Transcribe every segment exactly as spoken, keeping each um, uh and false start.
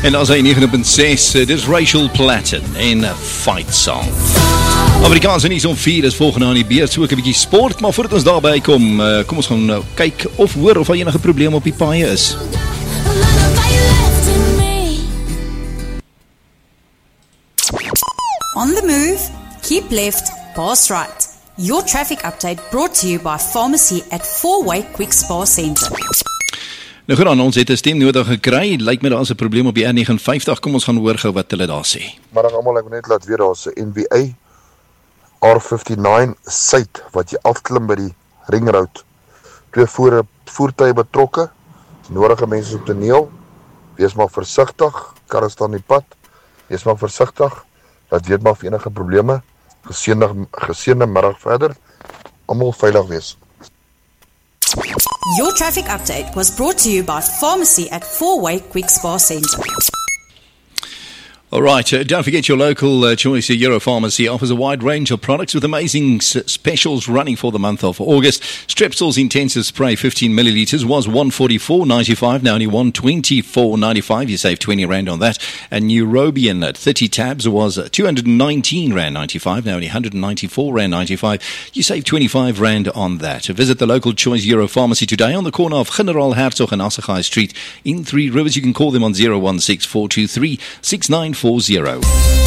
En dan zijn negen punt zes, dit is Rachel Platten in Fight Song. Amerikaanse nuus om vier is volgende aan die beurt, so ook 'n bietjie sport, maar voordat ons daarby kom, uh, kom ons gaan uh, kyk of hoor of daar enige probleem op die paaie is. On the move, keep left, pass right. Your traffic update brought to you by Pharmacy at Four-Way Quick Spa Centre. Nou goed, ons het 'n stem nodig gekry. Lyk my daar is 'n probleem op die R vyfennegentig. Kom ons gaan hoor gou wat hulle daar sê. Maar dan almal, ek wil net laat weet daar's 'n N B A R vyfenvyftig suid wat jy afklim by die ringroad. Twee voere voertuie betrokke. Nodige mense op toneel. Wees maar versigtig. Karre staan in die pad. Wees maar versigtig. Laat weet maar of enige probleme. Geseënde geseënde middag verder. Almal veilig wees. Your traffic update was brought to you by Pharmacy at Four-Way Quick Spa Centre. All right, uh, don't forget your local uh, choice Euro Pharmacy offers a wide range of products with amazing s- specials running for the month of August. Strepsils Intensive Spray fifteen millilitres was one forty-four ninety-five, now only one twenty-four ninety-five. You save twenty rand on that. And Neurobion at thirty tabs was two nineteen rand ninety-five, now only one ninety-four rand ninety-five. You save twenty-five rand on that. Visit the local choice Euro Pharmacy today on the corner of General Herzog and Assaghai Street in Three Rivers. You can call them on zero one six four two three six nine four zero.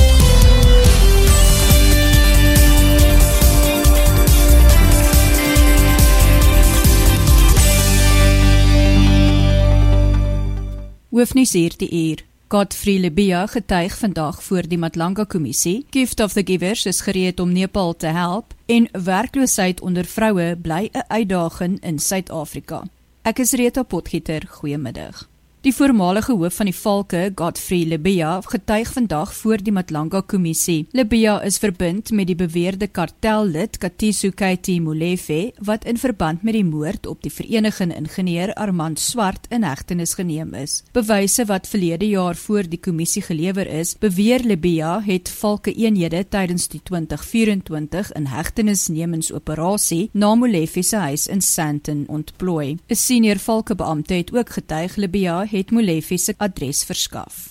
Hoofnuus hierdie uur. Godfrey Lebeya getuig vandag voor die Matlanga-kommissie. Gift of the Givers is gereed om Nepal te help en werkloosheid onder vroue bly 'n uitdaging in Suid-Afrika. Ek is Rita Potgieter, goeiemiddag. Die voormalige hoof van die Valke, Godfrey Lebeya, getuig vandag voor die Matlanga-kommissie. Lebeya is verbind met die beweerde kartellid Katiso Katie Molefe, wat in verband met die moord op die verenigende ingenieur Armand Swart in hegtenis geneem is. Bewyse wat verlede jaar voor die kommissie gelewer is, beweer Lebeya het Valke eenhede tydens die twintig vyf-en-twintig in hegtenisnemingsoperasie na Molefe se huis in Sandton ontplooi. 'n Senior Valke beampte het ook getuig Lebeya het Molefe se adres verskaf.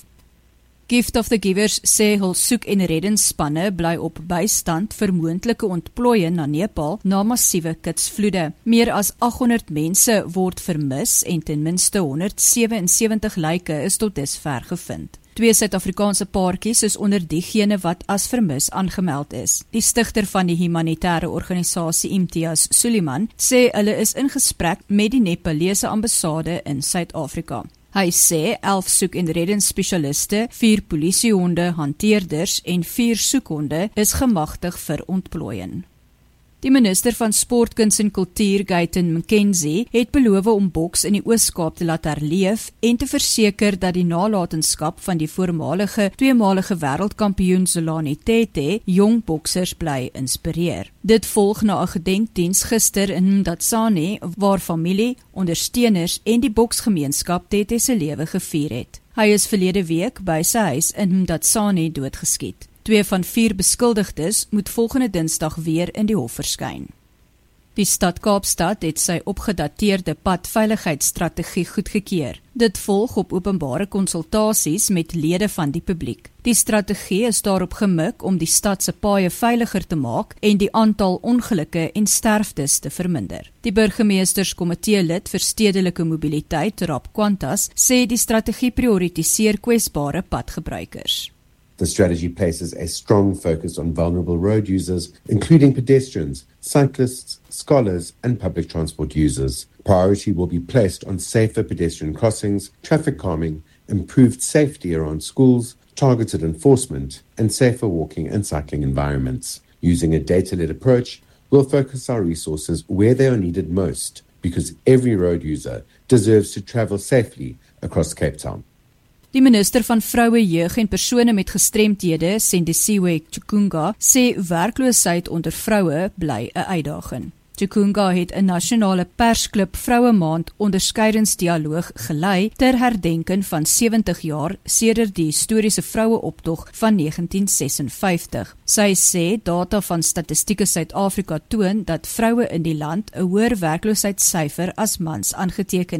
Gift of the Givers sê hul soek- en reddingsspanne bly op bystand vir moontlike ontplooie na Nepal na massiewe kitsvloede. Meer as agt honderd mense word vermis en ten minste honderd sewe en sewenttig lyke is tot dusver gevind. Twee Suid-Afrikaanse paartjies is onder diegene wat as vermis aangemeld is. Die stigter van die humanitêre organisasie Imtiaz Suliman sê hulle is in gesprek met die Nepalese ambassade in Suid-Afrika. Hy sê elf soek- en reddingsspesialiste, vier polisiehonde, hanteerders en vier soekhonde is gemagtig vir ontplooiing. Die minister van Sport, Kuns en Kultuur, Gayton McKenzie, het beloof om boks in die Oos-Kaap te laat herleef en te verseker dat die nalatenskap van die voormalige tweemalige wêreldkampioen Zolani Tete jong boksers bly inspireer. Dit volg na 'n gedenkdiens gister in Mdatsane, waar familie, ondersteuners en die boksgemeenskap Tete se lewe gevier het. Hy is verlede week by sy huis in Mdatsane doodgeskiet. Twee van vier beskuldigdes moet volgende Dinsdag weer in die hof verskyn. Die stad Kaapstad het sy opgedateerde padveiligheidsstrategie goedgekeur. Dit volg op openbare konsultasies met lede van die publiek. Die strategie is daarop gemik om die stad se paaie veiliger te maak en die aantal ongelukke en sterftes te verminder. Die burgemeesterskomitee lid vir stedelike mobiliteit, Rap Quantas, sê die strategie prioritiseer kwesbare padgebruikers. The strategy places a strong focus on vulnerable road users, including pedestrians, cyclists, scholars, and public transport users. Priority will be placed on safer pedestrian crossings, traffic calming, improved safety around schools, targeted enforcement, and safer walking and cycling environments. Using a data-led approach, we'll focus our resources where they are needed most, because every road user deserves to travel safely across Cape Town. Die minister van Vroue, Jeug en persone met gestremthede, Sendisiwe Chikunga, sê werkloosheid onder vroue bly 'n uitdaging. Chikunga het 'n nasionale persklub Vroue Maand onderskeidingsdialoog gelei ter herdenking van sewentig jaar sedert die historiese vroueoptog van negentien sesenvyftig. Sy sê data van Statistieke Suid-Afrika toon dat vroue in die land 'n hoër werkloosheidssyfer as mans aangeteken het.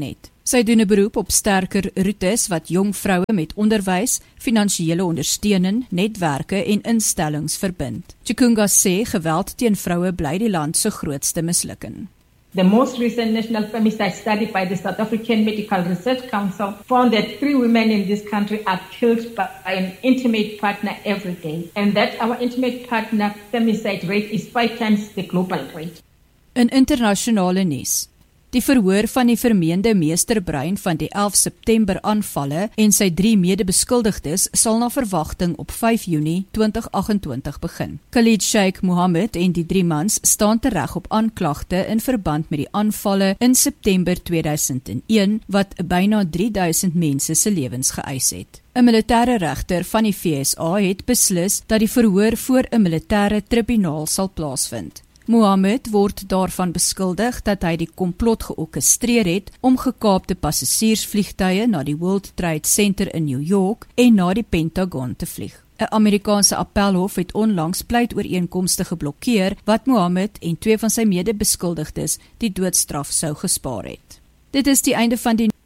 Sy doen 'n beroep op sterker roetes wat jong vroue met onderwys, finansiële ondersteuning, netwerke en instellings verbind. Chikunga sê geweld teen vroue bly die land se grootste mislukking. The most recent national femicide study by the South African Medical Research Council found that three women in this country are killed by an intimate partner every day, and that our intimate partner femicide rate is five times the global rate. In internasionale nuus. Die verhoor van die vermeende meesterbrein van die elf September aanvalle en sy drie mede-beskuldigdes sal na verwagting op vyf Junie twintig agt-en-twintig begin. Khalid Sheikh Mohammed en die drie mans staan tereg op aanklagte in verband met die aanvalle in September tweeduisend een wat byna drie duisend mense se lewens geëis het. 'n Militêre regter van die V S A het beslis dat die verhoor voor 'n militêre tribunaal sal plaasvind. Mohammed word daarvan beskuldig dat hy die komplot georkestreer het om gekaapte passasiersvliegtuie na die World Trade Center in New York en na die Pentagon te vlieg. 'n Amerikaanse appelhof het onlangs pleitooreenkomste geblokkeer wat Mohammed en twee van sy mede-beskuldigdes die doodstraf sou gespaar het. Dit is die einde van die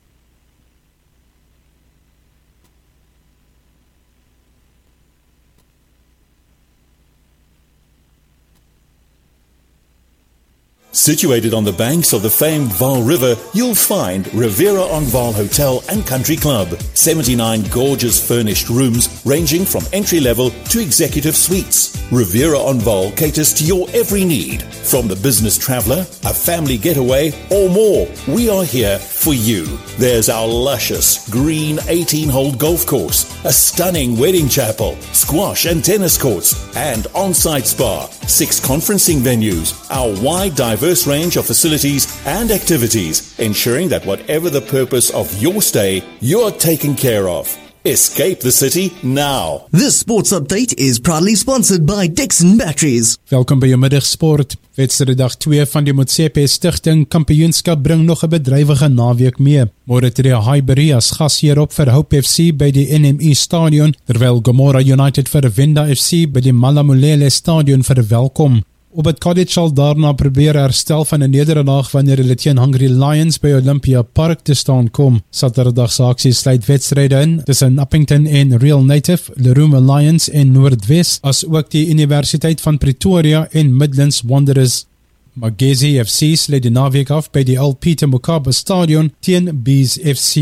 Situated on the banks of the famed Vaal River, you'll find Riviera on Vaal Hotel and Country Club. seventy-nine gorgeous furnished rooms ranging from entry-level to executive suites. Riviera on Vaal caters to your every need. From the business traveller, a family getaway, or more, we are here for you. There's our luscious green eighteen-hole golf course, a stunning wedding chapel, squash and tennis courts, and on-site spa, six conferencing venues, our wide diverse range of facilities and activities, ensuring that whatever the purpose of your stay, you're taken care of. Escape the city now. This sports update is proudly sponsored by Dixon Batteries. Welkom by jou middagsport. Wedstryd dag twee van die Motsepe Stichting Kampioenskap bring nog 'n bedrywige naweek mee. Môre tree Highbury as gasheer op vir Hope F C by die N M E Stadion, terwyl Gomora United vir Venda F C by die Malamulele Stadion verwelkom. Op het College sal daarna probeer herstel van 'n nederlaag wanneer hulle teen Hungry Lions by Olympia Park te staan kom. Saterdag se aksie sluit wedstryde in tussen Uppington en Real Native, Lerumo Lions en Noordwes, as ook die Universiteit van Pretoria en Midlands Wanderers. Magesi F C sluit die naweek af by die Al Peter Mokaba Stadion teen Bees F C.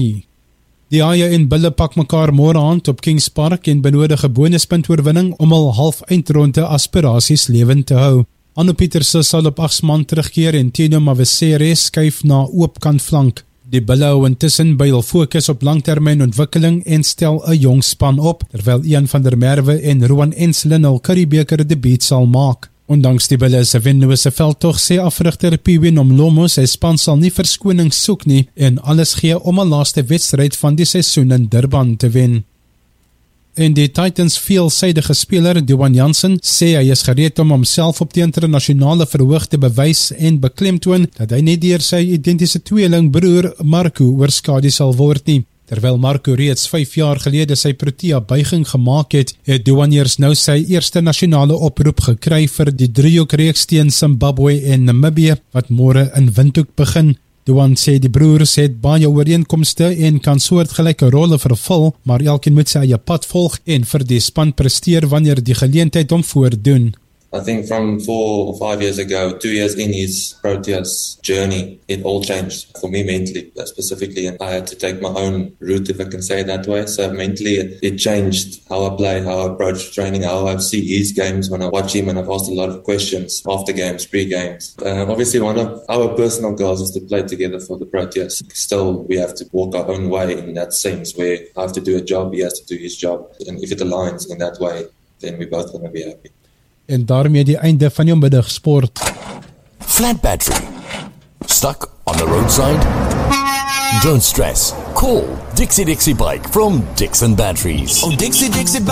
Die Aie en Bulle pak mekaar môre aand op Kings Park en benodige bonuspuntoorwinning om al half eindronde aspirasies lewend te hou. Anno Pieterse sal op agsman terugkeer en Tino Mavesere skuif na oopkant flank. Die Bulle hou intussen by hul fokus op langtermyn ontwikkeling en stel 'n jong span op, terwyl Ian van der Merwe en Rowan Enslin hul Curriebeeker debuut sal maak. Ondanks die Bulle se wenlose veldtog sê afrigter Piwin Omlomo sy span sal nie verskoning soek nie en alles gee om 'n laaste wedstryd van die seisoen in Durban te wen. En die Titans veelsidige speler, Dwan Jansen, sê hy is gereed om homself op die internasionale verhoog te bewys en beklemtoon dat hy nie deur sy identiese tweeling broer Marco oorskadu sal word nie. Terwyl Marco reeds vyf jaar gelede sy Protea buiging gemaak het, het Dwan eers nou sy eerste nasionale oproep gekry vir die driehoekreeks teen Zimbabwe en Namibië, wat môre in Windhoek begin. Dwan sê die broers het baie ooreenkomste en kan soortgelyke rolle vervul, maar elkeen moet sy eie pad volg en vir die span presteer wanneer die geleentheid hom voordoen. I think from four or five years ago, two years in his Proteas journey, it all changed for me mentally, specifically, and I had to take my own route, if I can say it that way. So mentally, it, it changed how I play, how I approach training, how I see his games when I watch him, and I've asked a lot of questions after games, pre-games. Uh, obviously, one of our personal goals is to play together for the Proteas. Still, we have to walk our own way in that sense, where I have to do a job, he has to do his job, and if it aligns in that way, then we're both going to be happy. En daarmee die einde van jou middagsport. Flat battery. Stuck on the roadside? Don't stress. Call Dixie Dixie Bike from Dixon Batteries. Oh, Dixie Dixie